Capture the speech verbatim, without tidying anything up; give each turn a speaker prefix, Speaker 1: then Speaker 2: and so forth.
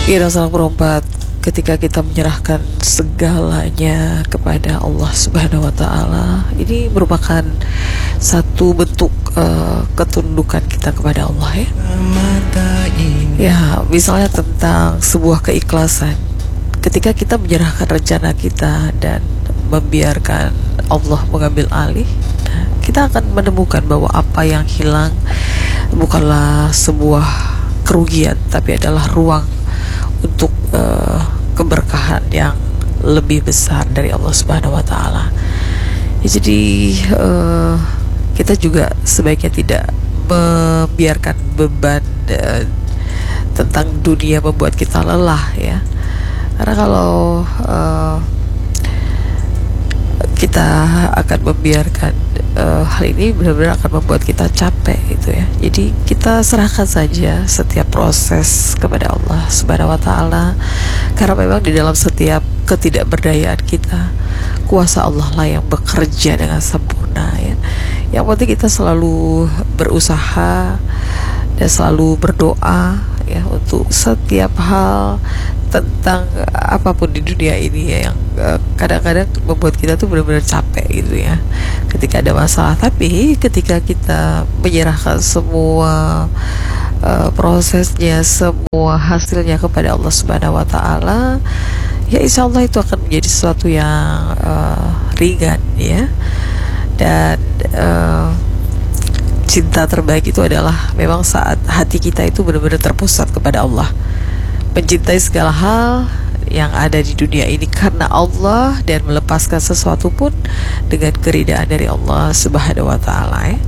Speaker 1: Iya, salah perempat ketika kita menyerahkan segalanya kepada Allah Subhanahu wa taala, ini merupakan satu bentuk uh, ketundukan kita kepada Allah ya. Ya, misalnya tentang sebuah keikhlasan. Ketika kita menyerahkan rencana kita dan membiarkan Allah mengambil alih, nah, kita akan menemukan bahwa apa yang hilang bukanlah sebuah kerugian, tapi adalah ruang untuk uh, keberkahan yang lebih besar dari Allah Subhanahu wa taala. Ya, jadi uh, kita juga sebaiknya tidak membiarkan beban uh, tentang dunia membuat kita lelah ya. Karena kalau uh, kita akan membiarkan uh, hal ini benar-benar akan membuat kita capek gitu ya. Jadi kita serahkan saja setiap proses kepada Allah Subhanahu wa taala, karena memang di dalam setiap ketidakberdayaan kita, kuasa Allah lah yang bekerja dengan sempurna ya. Yang penting kita selalu berusaha dan selalu berdoa ya untuk setiap hal tentang apapun di dunia ini ya, yang kadang-kadang membuat kita tuh benar-benar capek gitu ya ketika ada masalah. Tapi ketika kita menyerahkan semua uh, prosesnya, semua hasilnya kepada Allah Subhanahu wa taala, ya insya Allah itu akan menjadi sesuatu yang uh, ringan ya. Dan uh, cinta terbaik itu adalah memang saat hati kita itu benar-benar terpusat kepada Allah, mencintai segala hal yang ada di dunia ini karena Allah, dan melepaskan sesuatu pun dengan keridaan dari Allah Subhanahu wa taala ya.